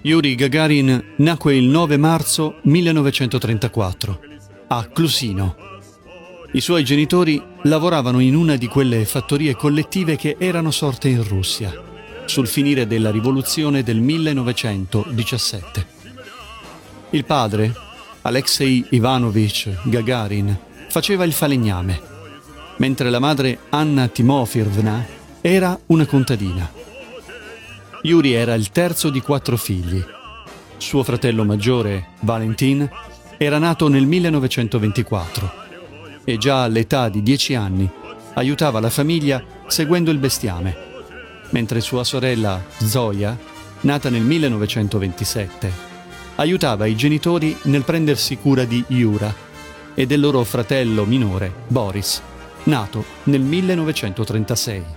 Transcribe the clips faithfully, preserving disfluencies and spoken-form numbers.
Yuri Gagarin nacque il nove marzo millenovecentotrentaquattro a Clusino. I suoi genitori lavoravano in una di quelle fattorie collettive che erano sorte in Russia, sul finire della rivoluzione del millenovecentodiciassette. Il padre, Alexei Ivanovich Gagarin, faceva il falegname, mentre la madre, Anna Timofyevna, era una contadina. Yuri era il terzo di quattro figli. Suo fratello maggiore, Valentin, era nato nel millenovecentoventiquattro e già all'età di dieci anni aiutava la famiglia seguendo il bestiame, mentre sua sorella, Zoya, nata nel millenovecentoventisette, aiutava i genitori nel prendersi cura di Yura e del loro fratello minore, Boris, nato nel millenovecentotrentasei.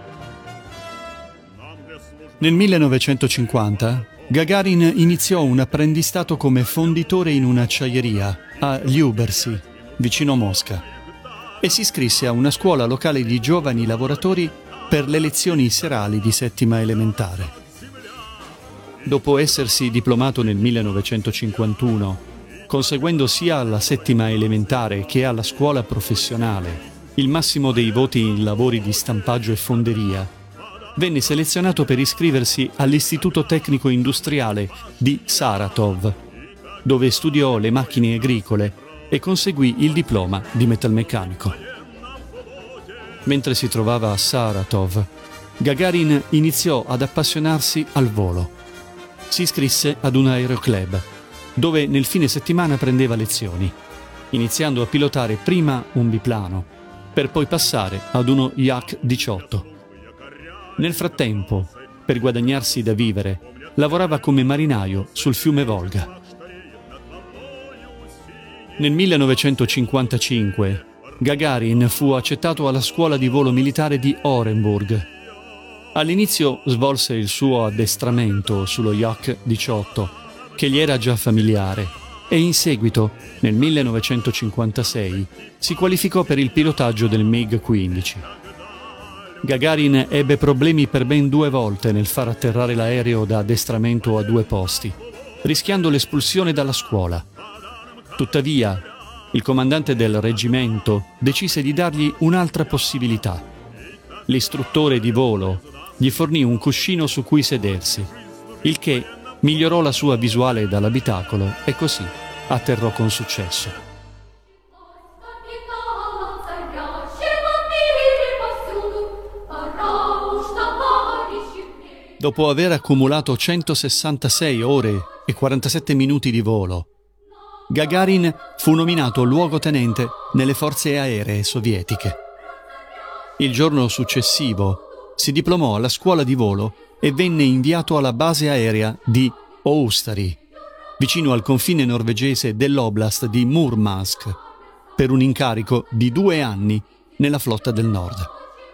Nel millenovecentocinquanta Gagarin iniziò un apprendistato come fonditore in un'acciaieria a Lyubersi, vicino Mosca, e si iscrisse a una scuola locale di giovani lavoratori per le lezioni serali di settima elementare. Dopo essersi diplomato nel millenovecentocinquantuno, conseguendo sia alla settima elementare che alla scuola professionale il massimo dei voti in lavori di stampaggio e fonderia, venne selezionato per iscriversi all'Istituto Tecnico Industriale di Saratov, dove studiò le macchine agricole e conseguì il diploma di metalmeccanico. Mentre si trovava a Saratov, Gagarin iniziò ad appassionarsi al volo. Si iscrisse ad un aeroclub, dove nel fine settimana prendeva lezioni, iniziando a pilotare prima un biplano, per poi passare ad uno Jak diciotto. Nel frattempo, per guadagnarsi da vivere, lavorava come marinaio sul fiume Volga. Nel millenovecentocinquantacinque Gagarin fu accettato alla scuola di volo militare di Orenburg. All'inizio svolse il suo addestramento sullo Jak diciotto, che gli era già familiare, e in seguito, nel millenovecentocinquantasei, si qualificò per il pilotaggio del MiG quindici. Gagarin ebbe problemi per ben due volte nel far atterrare l'aereo da addestramento a due posti, rischiando l'espulsione dalla scuola. Tuttavia, il comandante del reggimento decise di dargli un'altra possibilità. L'istruttore di volo gli fornì un cuscino su cui sedersi, il che migliorò la sua visuale dall'abitacolo e così atterrò con successo. Dopo aver accumulato centosessantasei ore e quarantasette minuti di volo, Gagarin fu nominato luogotenente nelle forze aeree sovietiche. Il giorno successivo si diplomò alla scuola di volo e venne inviato alla base aerea di Oustari, vicino al confine norvegese dell'oblast di Murmansk, per un incarico di due anni nella flotta del nord.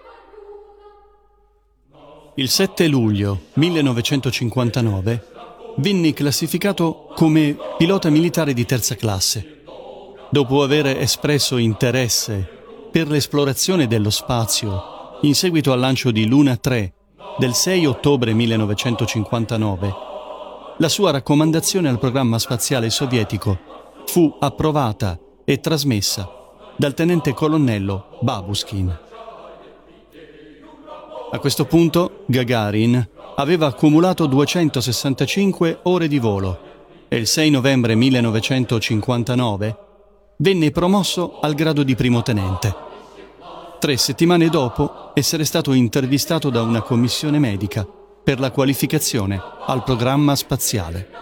Il sette luglio millenovecentocinquantanove venne classificato come pilota militare di terza classe. Dopo aver espresso interesse per l'esplorazione dello spazio in seguito al lancio di Luna tre del sei ottobre millenovecentocinquantanove, la sua raccomandazione al programma spaziale sovietico fu approvata e trasmessa dal tenente colonnello Babuskin. A questo punto Gagarin aveva accumulato duecentosessantacinque ore di volo e il sei novembre millenovecentocinquantanove venne promosso al grado di primo tenente. Tre settimane dopo essere stato intervistato da una commissione medica per la qualificazione al programma spaziale.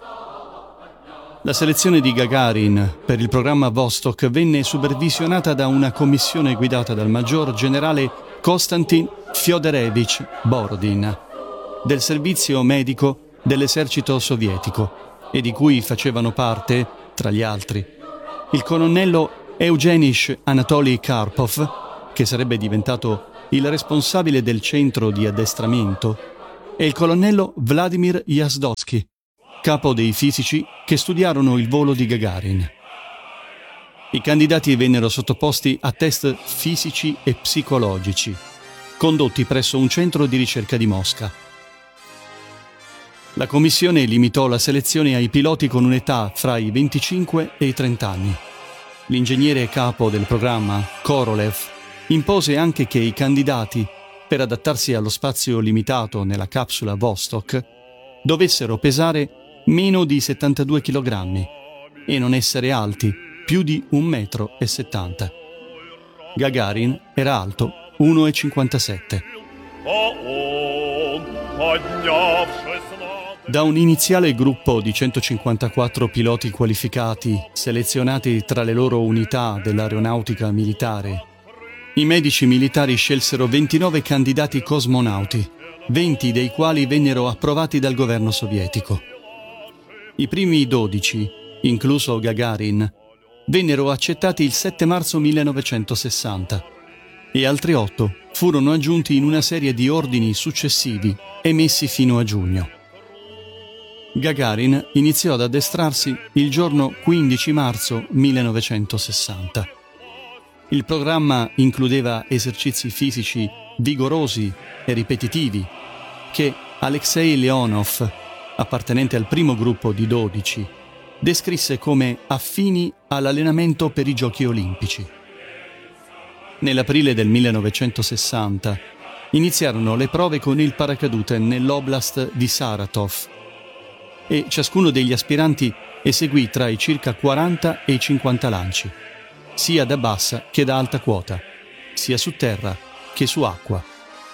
La selezione di Gagarin per il programma Vostok venne supervisionata da una commissione guidata dal maggior generale Konstantin Fyodorevich Borodin, del servizio medico dell'esercito sovietico, e di cui facevano parte, tra gli altri, il colonnello Eugenish Anatoly Karpov, che sarebbe diventato il responsabile del centro di addestramento, e il colonnello Vladimir Yazdovsky, capo dei fisici che studiarono il volo di Gagarin. I candidati vennero sottoposti a test fisici e psicologici, condotti presso un centro di ricerca di Mosca. La commissione limitò la selezione ai piloti con un'età fra i venticinque e i trenta anni. L'ingegnere capo del programma, Korolev, impose anche che i candidati, per adattarsi allo spazio limitato nella capsula Vostok, dovessero pesare meno di settantadue chilogrammi e non essere alti più di un metro e settanta. Gagarin era alto uno virgola cinquantasette. Da un iniziale gruppo di centocinquantaquattro piloti qualificati, selezionati tra le loro unità dell'aeronautica militare, i medici militari scelsero ventinove candidati cosmonauti, venti dei quali vennero approvati dal governo sovietico. I primi dodici, incluso Gagarin, vennero accettati il sette marzo millenovecentosessanta e altri otto furono aggiunti in una serie di ordini successivi emessi fino a giugno. Gagarin iniziò ad addestrarsi il giorno quindici marzo millenovecentosessanta. Il programma includeva esercizi fisici vigorosi e ripetitivi che Alexei Leonov, appartenente al primo gruppo di dodici, descrisse come affini all'allenamento per i Giochi Olimpici. Nell'aprile del millenovecentosessanta iniziarono le prove con il paracadute nell'oblast di Saratov e ciascuno degli aspiranti eseguì tra i circa quaranta e i cinquanta lanci, sia da bassa che da alta quota, sia su terra che su acqua.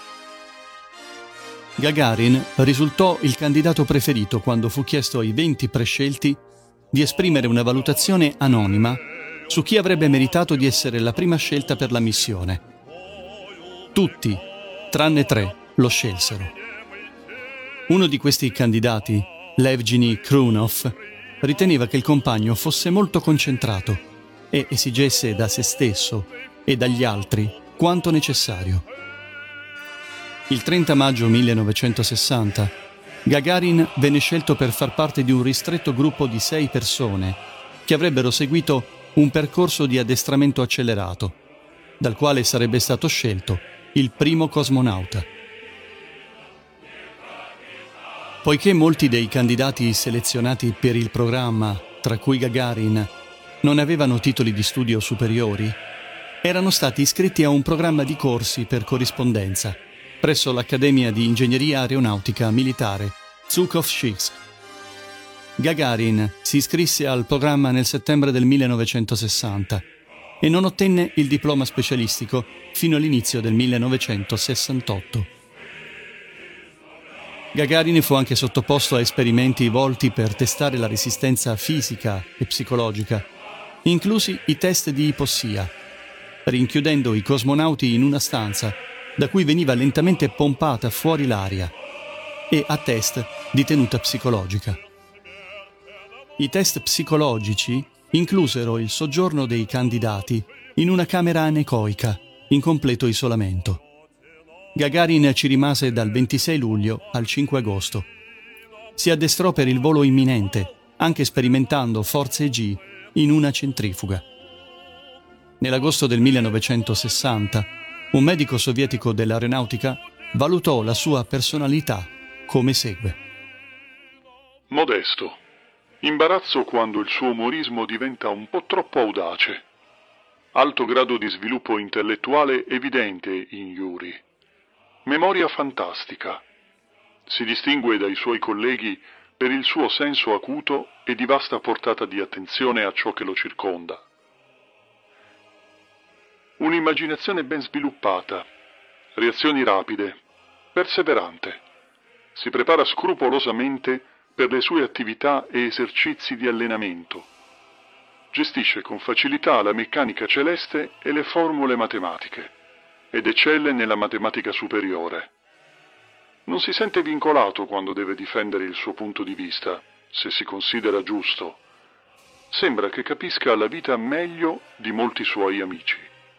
Gagarin risultò il candidato preferito quando fu chiesto ai venti prescelti di esprimere una valutazione anonima su chi avrebbe meritato di essere la prima scelta per la missione. Tutti, tranne tre, lo scelsero. Uno di questi candidati, Levgeny Krunov, riteneva che il compagno fosse molto concentrato e esigesse da se stesso e dagli altri quanto necessario. Il trenta maggio millenovecentosessanta, Gagarin venne scelto per far parte di un ristretto gruppo di sei persone che avrebbero seguito un percorso di addestramento accelerato, dal quale sarebbe stato scelto il primo cosmonauta. Poiché molti dei candidati selezionati per il programma, tra cui Gagarin, non avevano titoli di studio superiori, erano stati iscritti a un programma di corsi per corrispondenza presso l'Accademia di Ingegneria Aeronautica Militare Zhukovsk. Gagarin si iscrisse al programma nel settembre del millenovecentosessanta e non ottenne il diploma specialistico fino all'inizio del millenovecentosessantotto. Gagarin fu anche sottoposto a esperimenti volti per testare la resistenza fisica e psicologica, inclusi i test di ipossia, rinchiudendo i cosmonauti in una stanza da cui veniva lentamente pompata fuori l'aria, e a test di tenuta psicologica. I test psicologici inclusero il soggiorno dei candidati in una camera anecoica, in completo isolamento. Gagarin ci rimase dal ventisei luglio al cinque agosto. Si addestrò per il volo imminente, anche sperimentando forze G in una centrifuga. Nell'agosto del millenovecentosessanta, un medico sovietico dell'aeronautica valutò la sua personalità come segue. Modesto. Imbarazzo quando il suo umorismo diventa un po' troppo audace. Alto grado di sviluppo intellettuale evidente in Yuri. Memoria fantastica. Si distingue dai suoi colleghi per il suo senso acuto e di vasta portata di attenzione a ciò che lo circonda. Un'immaginazione ben sviluppata, reazioni rapide, perseverante. Si prepara scrupolosamente per le sue attività e esercizi di allenamento. Gestisce con facilità la meccanica celeste e le formule matematiche, ed eccelle nella matematica superiore. Non si sente vincolato quando deve difendere il suo punto di vista, se si considera giusto. Sembra che capisca la vita meglio di molti suoi amici.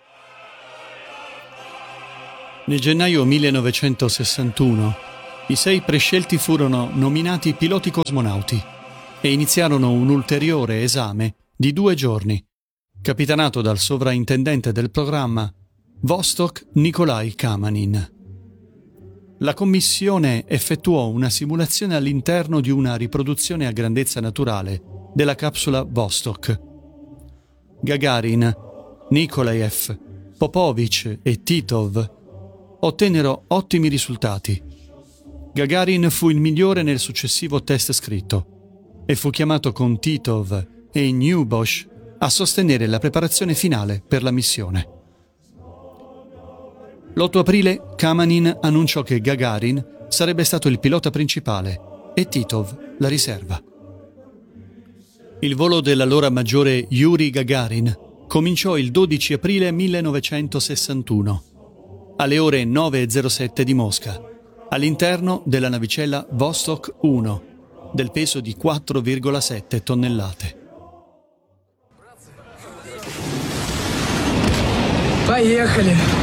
Nel gennaio millenovecentosessantuno, i sei prescelti furono nominati piloti cosmonauti e iniziarono un ulteriore esame di due giorni, capitanato dal sovrintendente del programma Vostok Nikolai Kamanin. La commissione effettuò una simulazione all'interno di una riproduzione a grandezza naturale della capsula Vostok. Gagarin, Nikolaev, Popovich e Titov ottennero ottimi risultati. Gagarin fu il migliore nel successivo test scritto e fu chiamato con Titov e Neubosch a sostenere la preparazione finale per la missione. L'otto aprile Kamanin annunciò che Gagarin sarebbe stato il pilota principale e Titov la riserva. Il volo dell'allora maggiore Yuri Gagarin cominciò il dodici aprile millenovecentosessantuno alle ore nove e zero sette di Mosca, all'interno della navicella Vostok uno, del peso di quattro virgola sette tonnellate. Поехали!